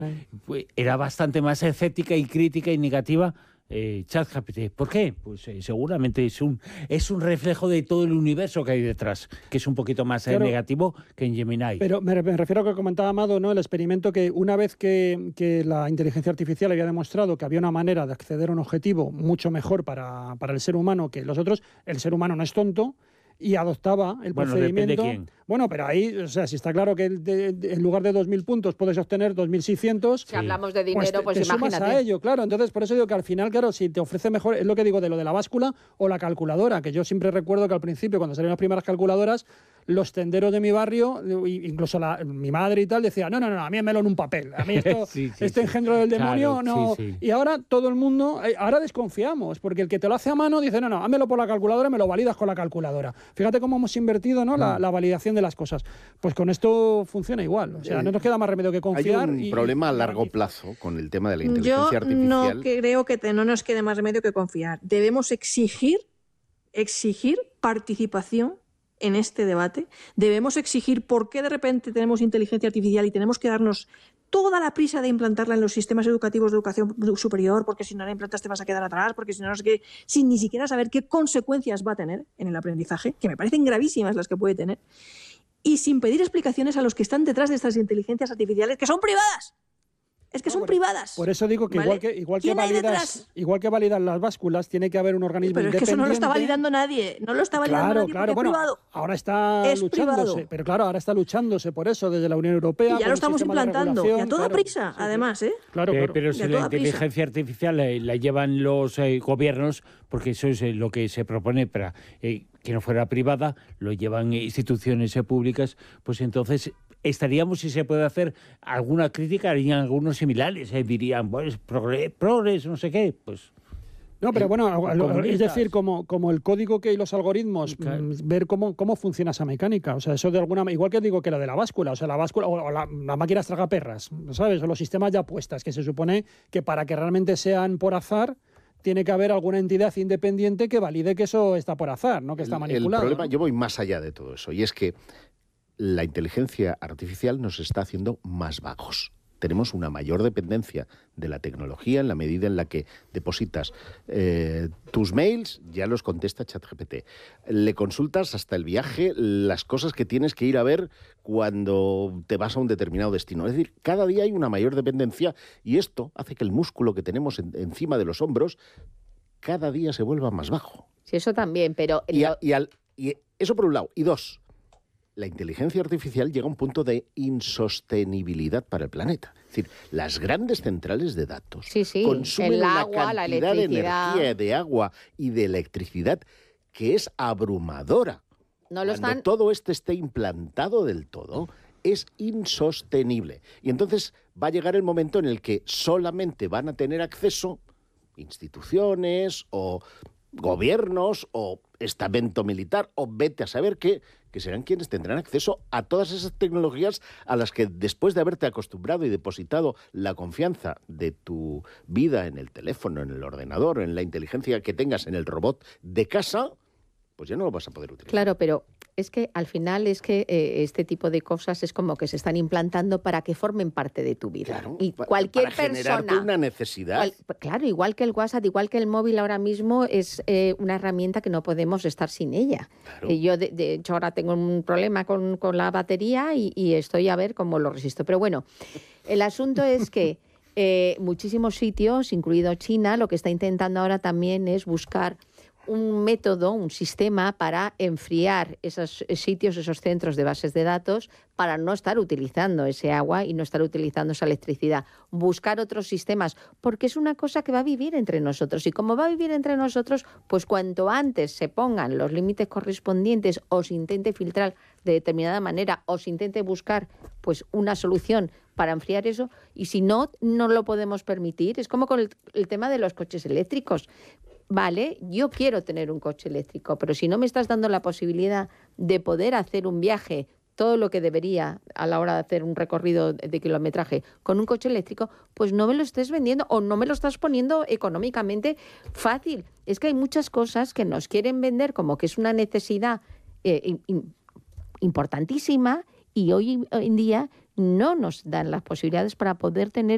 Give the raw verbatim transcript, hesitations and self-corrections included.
pues, era bastante más escéptica y crítica y negativa eh, ChatGPT. ¿Por qué? Pues eh, seguramente es un, es un reflejo de todo el universo que hay detrás, que es un poquito más eh, Claro. negativo que en Gemini. Pero me, me refiero a lo que comentaba Amado, ¿no? El experimento que una vez que, que la inteligencia artificial había demostrado que había una manera de acceder a un objetivo mucho mejor para, para el ser humano que los otros, el ser humano no es tonto y adoptaba el Bueno, procedimiento. depende quién. Bueno, pero ahí, o sea, si está claro que de, de, en lugar de dos mil puntos puedes obtener dos mil seiscientos. Si hablamos de dinero, te, pues, te imagínate. sumas a ello, claro. Entonces, por eso digo que al final, claro, si te ofrece mejor, es lo que digo de lo de la báscula o la calculadora, que yo siempre recuerdo que al principio, cuando salieron las primeras calculadoras, los tenderos de mi barrio, incluso la, mi madre y tal, decía, no, no, no, a mí hmélo en un papel, a mí esto, sí, sí, este sí. engendro del demonio, Claro, no. sí, sí. Y ahora todo el mundo, ahora desconfiamos, porque el que te lo hace a mano dice, no, no, házmelo por la calculadora y me lo validas con la calculadora. Fíjate cómo hemos invertido, ¿no? La, la validación de las cosas. Pues con esto funciona igual, o sea, no nos queda más remedio que confiar. Hay un y, problema a y largo garantizar. plazo con el tema de la inteligencia Yo artificial. no creo que te, no nos quede más remedio que confiar. Debemos exigir, exigir participación en este debate. Debemos exigir por qué de repente tenemos inteligencia artificial y tenemos que darnos toda la prisa de implantarla en los sistemas educativos de educación superior, porque si no la implantas te vas a quedar atrás, porque si no, no sé qué, sin ni siquiera saber qué consecuencias va a tener en el aprendizaje, que me parecen gravísimas las que puede tener, y sin pedir explicaciones a los que están detrás de estas inteligencias artificiales, que son privadas. Es que No, son por- privadas. Por eso digo que ¿vale? igual que igual que ¿Quién hay validas, detrás? igual que validan las básculas, tiene que haber un organismo Pero es que independiente. eso no lo está validando nadie. No lo está validando Claro, nadie claro, porque bueno, es privado. ahora está Es luchándose, privado. pero claro, ahora está luchándose por eso desde la Unión Europea. Y ya con lo un estamos sistema de implantando. Y a regulación, toda claro. prisa, Sí, sí. además, ¿eh? Claro, Eh, claro. pero Y si a la toda prisa. inteligencia artificial eh, la llevan los eh, gobiernos, porque eso es eh, lo que se propone para eh, que no fuera privada, lo llevan eh, instituciones eh, públicas, pues entonces estaríamos, si se puede hacer alguna crítica, harían algunos similares, eh, dirían, pues, progres, progres, no sé qué, pues... No, pero bueno, Eh, lo- es comunistas. decir, como, como el código que hay los algoritmos, Claro. mm, ver cómo, cómo funciona esa mecánica. O sea, eso de alguna ma- igual que digo que lo de la báscula, o sea, la báscula o, o la, las máquinas tragaperras, ¿sabes? O los sistemas de apuestas, que se supone que para que realmente sean por azar, tiene que haber alguna entidad independiente que valide que eso está por azar, no que está El- manipulado. El problema, ¿no? yo voy más allá de todo eso, y es que la inteligencia artificial nos está haciendo más vagos. Tenemos una mayor dependencia de la tecnología en la medida en la que depositas eh, tus mails, ya los contesta ChatGPT. Le consultas hasta el viaje, las cosas que tienes que ir a ver cuando te vas a un determinado destino. Es decir, cada día hay una mayor dependencia y esto hace que el músculo que tenemos en- encima de los hombros cada día se vuelva más bajo. Sí, eso también, pero... Y, lo- a- y al- y eso por un lado. Y dos, la inteligencia artificial llega a un punto de insostenibilidad para el planeta. Es decir, las grandes centrales de datos Sí, sí, consumen el una agua, la cantidad de electricidad. energía, de agua y de electricidad que es abrumadora. no lo Cuando están... todo esto esté implantado del todo, es insostenible. Y entonces va a llegar el momento en el que solamente van a tener acceso instituciones o gobiernos o estamento militar o vete a saber qué, que serán quienes tendrán acceso a todas esas tecnologías a las que después de haberte acostumbrado y depositado la confianza de tu vida en el teléfono, en el ordenador, en la inteligencia que tengas en el robot de casa, pues ya no lo vas a poder utilizar. Claro, pero es que al final es que eh, este tipo de cosas es como que se están implantando para que formen parte de tu vida. Claro, y pa- cualquier para generarte persona... una necesidad. Cual- claro, igual que el WhatsApp, igual que el móvil ahora mismo es eh, una herramienta que no podemos estar sin ella. Claro. Eh, yo, de, de hecho, ahora tengo un problema con, con la batería y, y estoy a ver cómo lo resisto. Pero bueno, el asunto es que eh, muchísimos sitios, incluido China, lo que está intentando ahora también es buscar un método, un sistema para enfriar esos sitios, esos centros de bases de datos, para no estar utilizando ese agua y no estar utilizando esa electricidad. Buscar otros sistemas, porque es una cosa que va a vivir entre nosotros. Y como va a vivir entre nosotros, pues cuanto antes se pongan los límites correspondientes o se intente filtrar de determinada manera o se intente buscar pues una solución para enfriar eso, y si no, no lo podemos permitir. Es como con el, el tema de los coches eléctricos. Vale, yo quiero tener un coche eléctrico, pero si no me estás dando la posibilidad de poder hacer un viaje, todo lo que debería a la hora de hacer un recorrido de kilometraje con un coche eléctrico, pues no me lo estés vendiendo o no me lo estás poniendo económicamente fácil. Es que hay muchas cosas que nos quieren vender como que es una necesidad eh, in- in- importantísima y hoy en día no nos dan las posibilidades para poder tener